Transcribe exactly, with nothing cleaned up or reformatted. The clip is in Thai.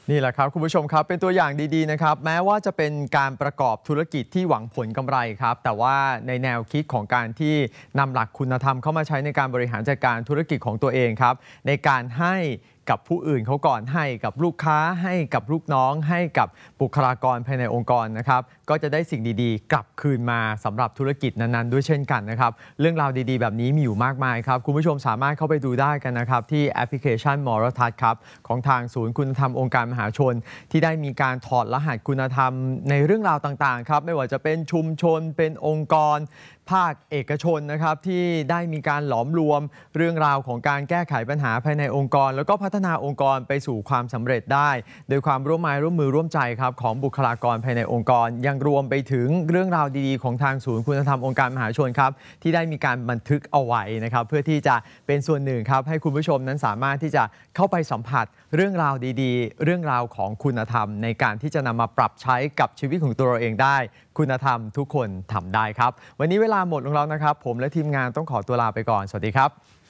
นี่แหละครับคุณผู้ชมครับเป็นตัวอย่างดีๆนะครับแม้ว่าจะเป็นการประกอบธุรกิจที่หวังผลกำไรครับแต่ว่าในแนวคิดของการที่นำหลักคุณธรรมเข้ามาใช้ในการบริหารจัดการธุรกิจของตัวเองครับในการให้กับผู้อื่นเขาก่อนให้กับลูกค้าให้กับลูกน้องให้กับบุคลากรภายในองค์กรนะครับก็จะได้สิ่งดีๆกลับคืนมาสำหรับธุรกิจนั้นๆด้วยเช่นกันนะครับเรื่องราวดีๆแบบนี้มีอยู่มากมายครับคุณผู้ชมสามารถเข้าไปดูได้กันนะครับที่แอปพลิเคชันมรทัศน์ครับของทางศูนย์คุณธรรมองค์การมหาชนที่ได้มีการถอดรหัสคุณธรรมในเรื่องราวต่างๆครับไม่ว่าจะเป็นชุมชนเป็นองค์กรภาคเอกชนนะครับที่ได้มีการหลอมรวมเรื่องราวของการแก้ไขปัญหาภายในองค์กรแล้วก็พัฒนาองค์กรไปสู่ความสำเร็จได้โดยความร่วมไม้ร่วมมือร่วมใจครับของบุคลากรภายในองค์กรยังรวมไปถึงเรื่องราวดีๆของทางศูนย์คุณธรรมองค์การมหาชนครับที่ได้มีการบันทึกเอาไว้นะครับเพื่อที่จะเป็นส่วนหนึ่งครับให้คุณผู้ชมนั้นสามารถที่จะเข้าไปสัมผัสเรื่องราวดีๆเรื่องราวของคุณธรรมในการที่จะนำมาปรับใช้กับชีวิตของตัวเราเองได้คุณธรรมทุกคนทำได้ครับวันนี้เวลาหมดลงแล้วนะครับผมและทีมงานต้องขอตัวลาไปก่อนสวัสดีครับ